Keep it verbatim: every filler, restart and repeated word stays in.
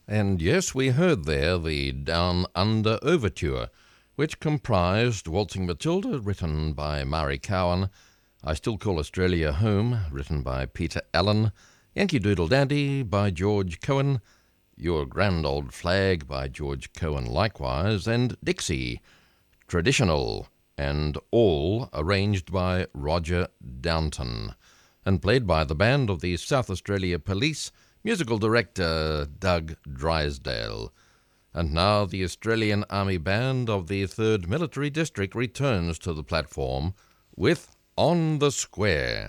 And yes, we heard there the Down Under Overture, which comprised Waltzing Matilda, written by Mari Cowan, I Still Call Australia Home, written by Peter Allen, Yankee Doodle Dandy by George Cohen, Your Grand Old Flag by George Cohen likewise, and Dixie, Traditional, and all arranged by Roger Downton, and played by the band of the South Australia Police, musical director Doug Drysdale. And now the Australian Army Band of the third Military District returns to the platform with On the Square.